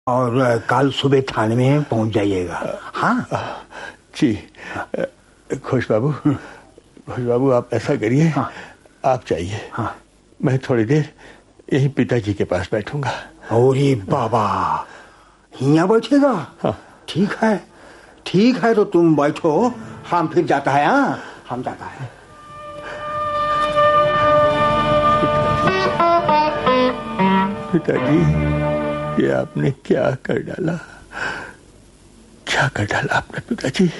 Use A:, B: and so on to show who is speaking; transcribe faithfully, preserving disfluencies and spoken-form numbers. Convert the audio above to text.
A: और कल सुबह थाने में पहुंच जाइएगा। हाँ
B: जी। खुश बाबू, खुश बाबू आप ऐसा करिए। हाँ। आप जाइए। हाँ। मैं थोड़ी देर यही पिताजी के पास बैठूंगा।
A: अरे बाबा, यहाँ बैठेगा? हाँ। ठीक है, ठीक है, तो तुम बैठो, हम फिर जाता है। हाँ, हम जाता है।
B: पिताजी, ये आपने क्या कर डाला, क्या कर डाला आपने पिताजी?